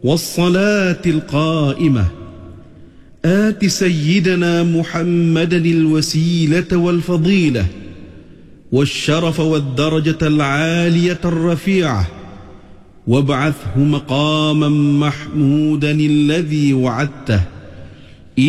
والصلاة القائمة آت سيدنا محمدا الوسيلة والفضيلة والشرف والدرجة العالية الرفيعة وابعثه مقاما محمودا الذي وعدته.